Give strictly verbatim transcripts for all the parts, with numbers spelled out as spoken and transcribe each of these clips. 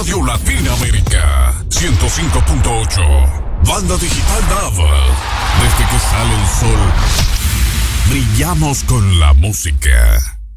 Radio Latinoamérica ciento cinco punto ocho. Banda digital Dava. Desde que sale el sol, brillamos con la música.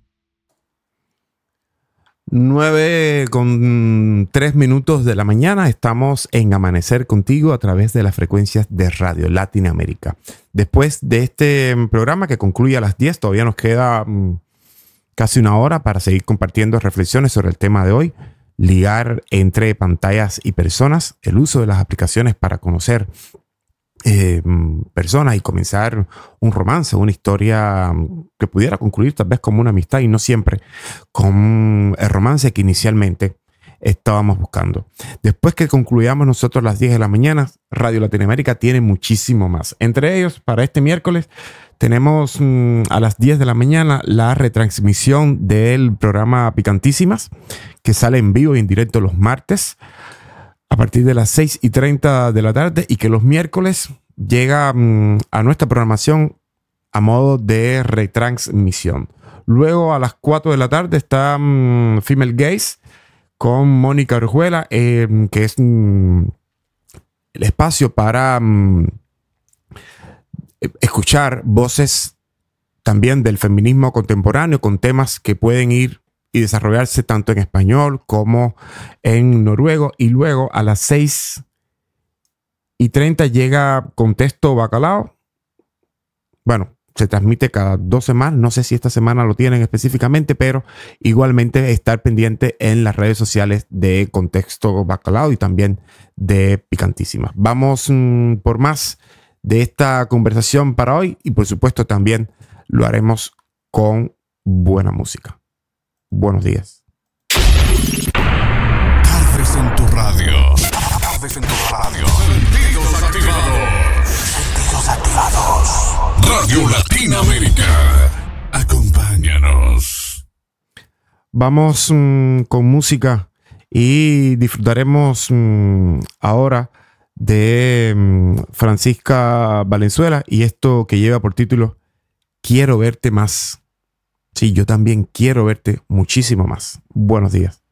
nueve con tres minutos de la mañana. Estamos en Amanecer Contigo a través de las frecuencias de Radio Latinoamérica. Después de este programa que concluye a las diez, todavía nos queda um, casi una hora para seguir compartiendo reflexiones sobre el tema de hoy. Ligar entre pantallas y personas, el uso de las aplicaciones para conocer eh, personas y comenzar un romance, una historia que pudiera concluir tal vez como una amistad y no siempre con el romance que inicialmente estábamos buscando. Después que concluyamos nosotros a las diez de la mañana, Radio Latinoamérica tiene muchísimo más. Entre ellos, para este miércoles, tenemos mmm, a las diez de la mañana la retransmisión del programa Picantísimas, que sale en vivo y en directo los martes a partir de las seis y treinta de la tarde y que los miércoles llega mmm, a nuestra programación a modo de retransmisión. Luego a las cuatro de la tarde está mmm, Female Gaze con Mónica Orjuela, eh, que es mmm, el espacio para mmm, escuchar voces también del feminismo contemporáneo con temas que pueden ir y desarrollarse tanto en español como en noruego. Y luego a las seis y treinta llega Contexto Bacalao. Bueno, se transmite cada dos semanas. No sé si esta semana lo tienen específicamente, pero igualmente estar pendiente en las redes sociales de Contexto Bacalao y también de Picantísimas. Vamos mmm, por más de esta conversación para hoy y por supuesto también lo haremos con buena música. Buenos días. Tardes en tu radio. Tardes en tu radio. Sentidos activados. Sentidos activados. Radio Latinoamérica. Acompáñanos. Vamos mmm, con música y disfrutaremos mmm, ahora de um, Francisca Valenzuela y esto que lleva por título Quiero verte más. Sí, yo también quiero verte muchísimo más. Buenos días.